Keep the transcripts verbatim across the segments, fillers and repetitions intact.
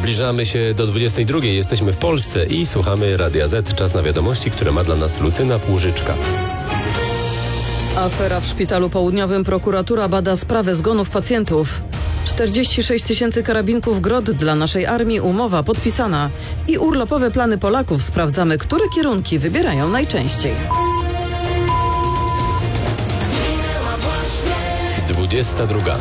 Zbliżamy się do dwudziestej drugiej. Jesteśmy w Polsce i słuchamy Radia Z. Czas na wiadomości, które ma dla nas Lucyna Płużyczka. Afera w Szpitalu Południowym. Prokuratura bada sprawę zgonów pacjentów. czterdzieści sześć tysięcy karabinków Grot dla naszej armii. Umowa podpisana. I urlopowe plany Polaków. Sprawdzamy, które kierunki wybierają najczęściej. dwudziesta druga.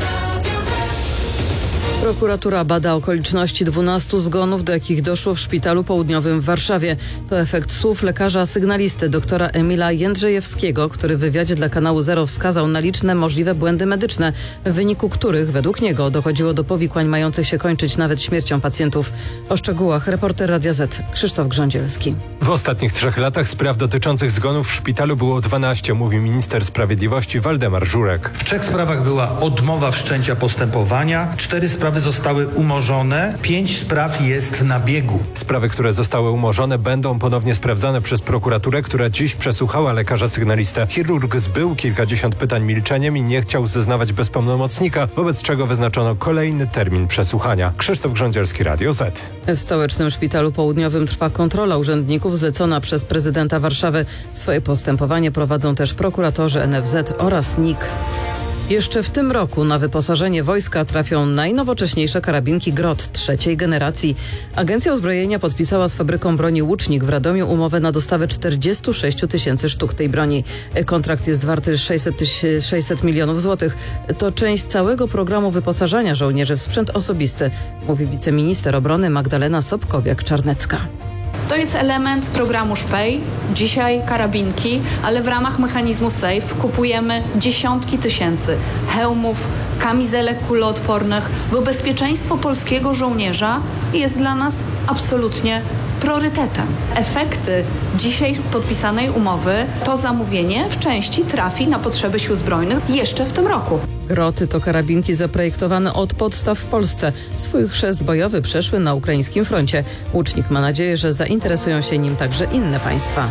Prokuratura bada okoliczności dwunastu zgonów, do jakich doszło w Szpitalu Południowym w Warszawie. To efekt słów lekarza sygnalisty doktora Emila Jędrzejewskiego, który w wywiadzie dla kanału Zero wskazał na liczne możliwe błędy medyczne, w wyniku których według niego dochodziło do powikłań mających się kończyć nawet śmiercią pacjentów. O szczegółach reporter Radia Z Krzysztof Grządzielski. W ostatnich trzech latach spraw dotyczących zgonów w szpitalu było dwanaście, mówi minister sprawiedliwości Waldemar Żurek. W trzech sprawach była odmowa wszczęcia postępowania, cztery sprawy zostały umorzone, pięć spraw jest na biegu. Sprawy, które zostały umorzone, będą ponownie sprawdzane przez prokuraturę, która dziś przesłuchała lekarza sygnalistę. Chirurg zbył kilkadziesiąt pytań milczeniem i nie chciał zeznawać bez pełnomocnika, wobec czego wyznaczono kolejny termin przesłuchania. Krzysztof Grządzielski, Radio Z. W stołecznym Szpitalu Południowym trwa kontrola urzędników zlecona przez prezydenta Warszawy. Swoje postępowanie prowadzą też prokuratorzy N F Z oraz N I K. Jeszcze w tym roku na wyposażenie wojska trafią najnowocześniejsze karabinki Grot trzeciej generacji. Agencja Uzbrojenia podpisała z fabryką broni Łucznik w Radomiu umowę na dostawę czterdzieści sześć tysięcy sztuk tej broni. Kontrakt jest warty sześćset milionów złotych. To część całego programu wyposażania żołnierzy w sprzęt osobisty, mówi wiceminister obrony Magdalena Sobkowiak-Czarnecka. To jest element programu Szpej, dzisiaj karabinki, ale w ramach mechanizmu SAFE kupujemy dziesiątki tysięcy hełmów, kamizelek kuloodpornych, bo bezpieczeństwo polskiego żołnierza jest dla nas absolutnie priorytetem. Efekty dzisiaj podpisanej umowy, to zamówienie w części trafi na potrzeby sił zbrojnych jeszcze w tym roku. Groty to karabinki zaprojektowane od podstaw w Polsce. Swój chrzest bojowy przeszły na ukraińskim froncie. Łucznik ma nadzieję, że zainteresują się nim także inne państwa.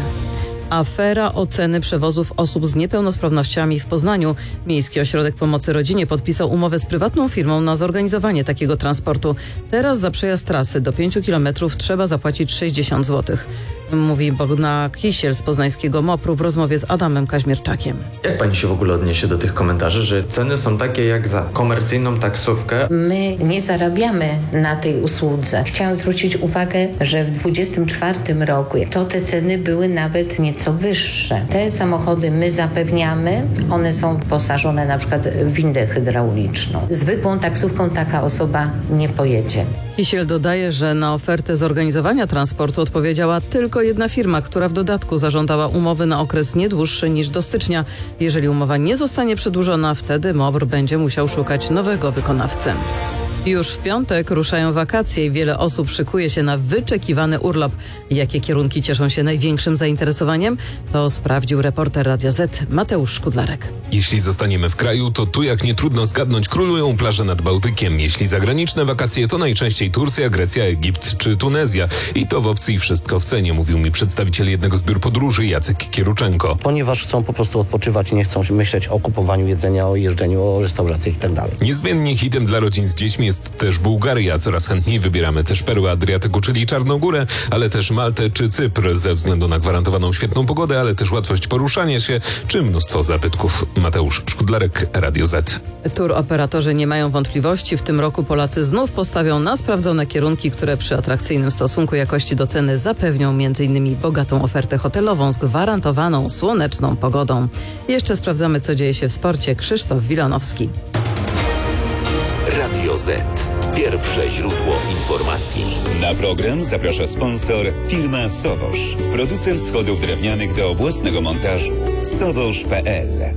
Afera oceny przewozów osób z niepełnosprawnościami w Poznaniu. Miejski Ośrodek Pomocy Rodzinie podpisał umowę z prywatną firmą na zorganizowanie takiego transportu. Teraz za przejazd trasy do pięciu kilometrów trzeba zapłacić sześćdziesiąt złotych. Mówi Bogna Kisiel z poznańskiego MOPR-u w rozmowie z Adamem Kaźmierczakiem. Jak pani się w ogóle odniesie do tych komentarzy, że ceny są takie jak za komercyjną taksówkę? My nie zarabiamy na tej usłudze. Chciałam zwrócić uwagę, że w dwudziestym czwartym roku to te ceny były nawet nieco wyższe. Te samochody my zapewniamy, one są wyposażone na przykład w windę hydrauliczną. Zwykłą taksówką taka osoba nie pojedzie. Kisiel dodaje, że na ofertę zorganizowania transportu odpowiedziała tylko jedna firma, która w dodatku zażądała umowy na okres nie dłuższy niż do stycznia. Jeżeli umowa nie zostanie przedłużona, wtedy MOPR będzie musiał szukać nowego wykonawcy. Już w piątek ruszają wakacje i wiele osób szykuje się na wyczekiwany urlop. Jakie kierunki cieszą się największym zainteresowaniem? To sprawdził reporter Radia Z Mateusz Szkudlarek. Jeśli zostaniemy w kraju, to tu jak nie trudno zgadnąć królują plaże nad Bałtykiem. Jeśli zagraniczne wakacje, to najczęściej Turcja, Grecja, Egipt czy Tunezja. I to w opcji wszystko w cenie, mówił mi przedstawiciel jednego z biur podróży Jacek Kieruczenko. Ponieważ chcą po prostu odpoczywać i nie chcą myśleć o kupowaniu jedzenia, o jeżdżeniu, o restauracjach i tak dalej. Niezmiennie hitem dla rodzin z dziećmi jest też Bułgaria. Coraz chętniej wybieramy też perły Adriatyku, czyli Czarnogórę, ale też Maltę czy Cypr ze względu na gwarantowaną świetną pogodę, ale też łatwość poruszania się czy mnóstwo zabytków. Mateusz Szkudlarek, Radio Z. Tour operatorzy nie mają wątpliwości. W tym roku Polacy znów postawią na sprawdzone kierunki, które przy atrakcyjnym stosunku jakości do ceny zapewnią między innymi bogatą ofertę hotelową z gwarantowaną słoneczną pogodą. Jeszcze sprawdzamy, co dzieje się w sporcie. Krzysztof Wilanowski. Radio Z. Pierwsze źródło informacji. Na program zaprasza sponsor firma Sowosz. Producent schodów drewnianych do własnego montażu. sowosz kropka p l.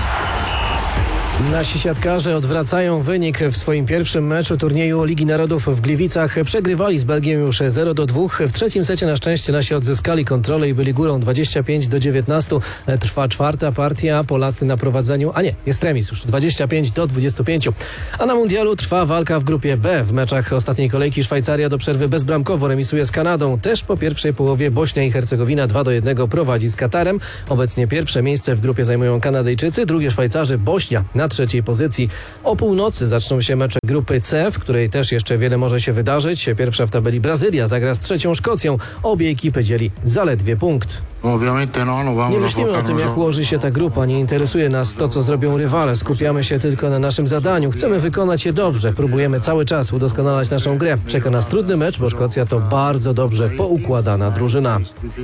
Nasi siatkarze odwracają wynik w swoim pierwszym meczu turnieju Ligi Narodów w Gliwicach. Przegrywali z Belgią już zero do dwóch. W trzecim secie na szczęście nasi odzyskali kontrolę i byli górą dwadzieścia pięć do dziewiętnastu. Trwa czwarta partia, Polacy na prowadzeniu, a nie, jest remis już dwadzieścia pięć do dwudziestu pięciu. A na mundialu trwa walka w grupie B. W meczach ostatniej kolejki Szwajcaria do przerwy bezbramkowo remisuje z Kanadą. Też po pierwszej połowie Bośnia i Hercegowina dwa do jednego prowadzi z Katarem. Obecnie pierwsze miejsce w grupie zajmują Kanadyjczycy, drugie Szwajcarzy, Bośnia na na trzeciej pozycji. O północy zaczną się mecze grupy C, w której też jeszcze wiele może się wydarzyć. Pierwsza w tabeli Brazylia zagra z trzecią Szkocją. Obie ekipy dzieli zaledwie punkt. Nie myślimy o tym, jak ułoży się ta grupa. Nie interesuje nas to, co zrobią rywale. Skupiamy się tylko na naszym zadaniu. Chcemy wykonać je dobrze. Próbujemy cały czas udoskonalać naszą grę. Czeka nas trudny mecz, bo Szkocja to bardzo dobrze poukładana drużyna.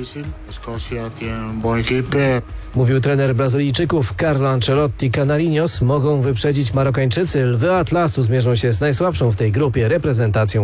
Mówił trener Brazylijczyków Carlo Ancelotti. Canarinos mogą wyprzedzić Marokańczycy. Lwy Atlasu zmierzą się z najsłabszą w tej grupie reprezentacją